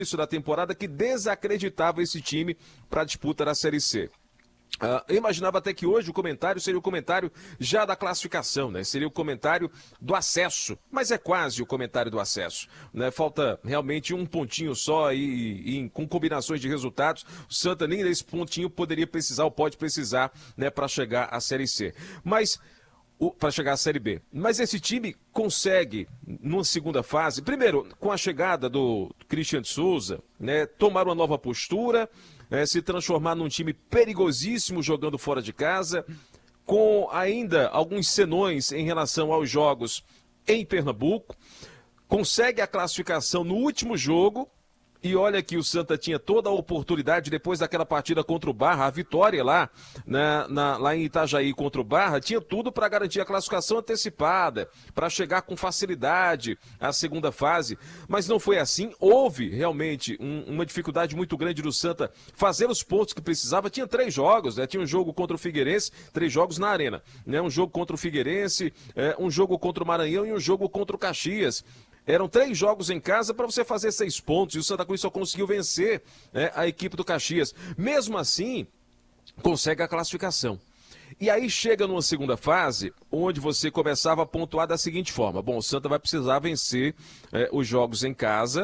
início da temporada que desacreditava esse time para a disputa da Série C. Eu imaginava até que hoje o comentário seria o comentário já da classificação, né? Seria o comentário do acesso, mas é quase o comentário do acesso, né? Falta realmente um pontinho só e com combinações de resultados, o Santa nem nesse pontinho poderia precisar ou pode precisar, né, para chegar à Série C. Mas para chegar à Série B. Mas esse time consegue, numa segunda fase, primeiro, com a chegada do Christian de Souza, né, tomar uma nova postura, se transformar num time perigosíssimo jogando fora de casa, com ainda alguns senões em relação aos jogos em Pernambuco, consegue a classificação no último jogo. E olha que o Santa tinha toda a oportunidade, depois daquela partida contra o Barra, a vitória lá, lá em Itajaí contra o Barra, tinha tudo para garantir a classificação antecipada, para chegar com facilidade à segunda fase. Mas não foi assim. Houve realmente uma dificuldade muito grande do Santa fazer os pontos que precisava. Tinha 3 jogos, né? Tinha um jogo contra o Figueirense, 3 jogos na Arena, né? Um jogo contra o Figueirense, um jogo contra o Maranhão e um jogo contra o Caxias. Eram 3 jogos em casa para você fazer 6 pontos e o Santa Cruz só conseguiu vencer, né, a equipe do Caxias. Mesmo assim, consegue a classificação. E aí chega numa segunda fase, onde você começava a pontuar da seguinte forma. Bom, o Santa vai precisar vencer os jogos em casa,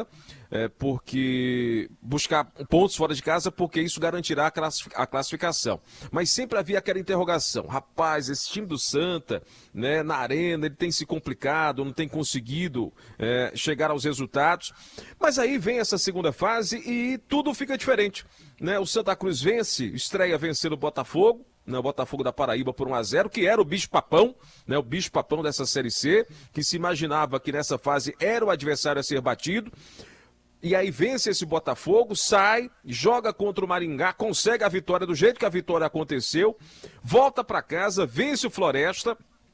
porque buscar pontos fora de casa, porque isso garantirá a classificação. Mas sempre havia aquela interrogação. Rapaz, esse time do Santa, né, na Arena, ele tem se complicado, não tem conseguido chegar aos resultados. Mas aí vem essa segunda fase e tudo fica diferente, né? O Santa Cruz vence, estreia vencendo o Botafogo, o Botafogo da Paraíba por 1-0, que era o bicho-papão, né, o bicho-papão dessa Série C, que se imaginava que nessa fase era o adversário a ser batido. E aí vence esse Botafogo, sai, joga contra o Maringá, consegue a vitória do jeito que a vitória aconteceu, volta para casa, vence o Floresta,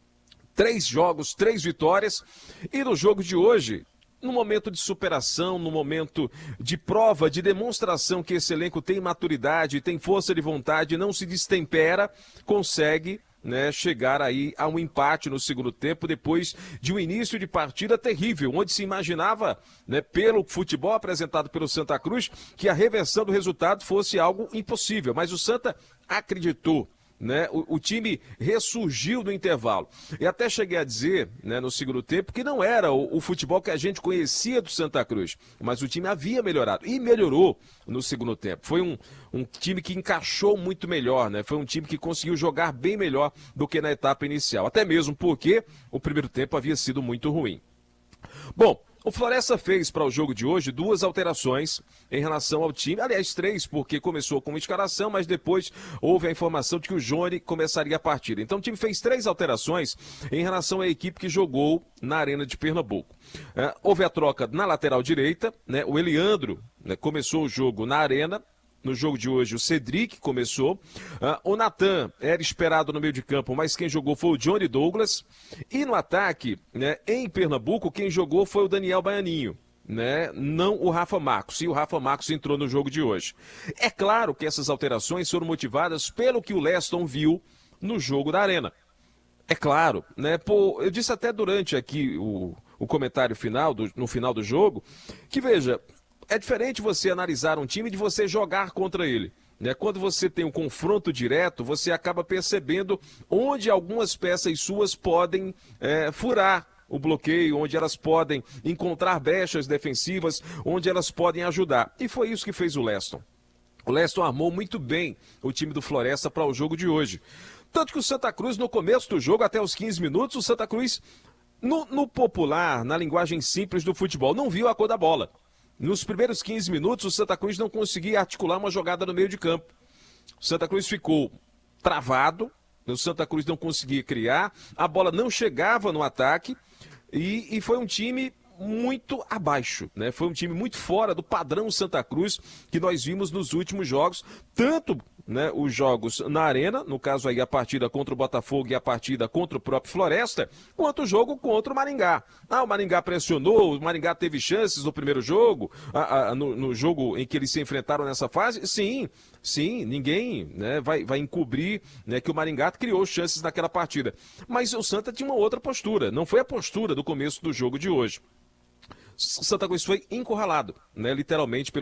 3 jogos, 3 vitórias, e no jogo de hoje, no momento de superação, no momento de prova, de demonstração que esse elenco tem maturidade, tem força de vontade, não se destempera, consegue, né, chegar aí a um empate no segundo tempo, depois de um início de partida terrível, onde se imaginava, né, pelo futebol apresentado pelo Santa Cruz, que a reversão do resultado fosse algo impossível, mas o Santa acreditou. Né? O time ressurgiu no intervalo. E até cheguei a dizer, né, no segundo tempo, que não era o futebol que a gente conhecia do Santa Cruz, mas o time havia melhorado e melhorou no segundo tempo. Foi um time que encaixou muito melhor, né? Foi um time que conseguiu jogar bem melhor do que na etapa inicial, até mesmo porque o primeiro tempo havia sido muito ruim. Bom, o Floresta fez para o jogo de hoje 2 alterações em relação ao time. Aliás, 3, porque começou com uma escalação, mas depois houve a informação de que o Johnny começaria a partida. Então o time fez 3 alterações em relação à equipe que jogou na Arena de Pernambuco. Houve a troca na lateral direita, né? O Eliandro, né, começou o jogo na Arena. No jogo de hoje, o Cedric começou. O Natan era esperado no meio de campo, mas quem jogou foi o Johnny Douglas. E no ataque, né, em Pernambuco, quem jogou foi o Daniel Baianinho, né? Não o Rafa Marcos. E o Rafa Marcos entrou no jogo de hoje. É claro que essas alterações foram motivadas pelo que o Leston viu no jogo da Arena. É claro, né? Pô, eu disse até durante aqui o comentário final, no final do jogo, que veja, é diferente você analisar um time de você jogar contra ele, né? Quando você tem um confronto direto, você acaba percebendo onde algumas peças suas podem furar o bloqueio, onde elas podem encontrar brechas defensivas, onde elas podem ajudar. E foi isso que fez o Leston. O Leston armou muito bem o time do Floresta para o jogo de hoje. Tanto que o Santa Cruz, no começo do jogo, até os 15 minutos, o Santa Cruz, no popular, na linguagem simples do futebol, não viu a cor da bola. Nos primeiros 15 minutos, o Santa Cruz não conseguia articular uma jogada no meio de campo. O Santa Cruz ficou travado, o Santa Cruz não conseguia criar, a bola não chegava no ataque e foi um time muito abaixo, né? Foi um time muito fora do padrão Santa Cruz que nós vimos nos últimos jogos, tanto, né, os jogos na Arena, no caso aí a partida contra o Botafogo e a partida contra o próprio Floresta, quanto o jogo contra o Maringá. O Maringá pressionou, o Maringá teve chances no primeiro jogo, no jogo em que eles se enfrentaram nessa fase, sim, ninguém, né, vai encobrir, né, que o Maringá criou chances naquela partida. Mas o Santa tinha uma outra postura, não foi a postura do começo do jogo de hoje. Santa Cruz foi encurralado, né, literalmente, pelo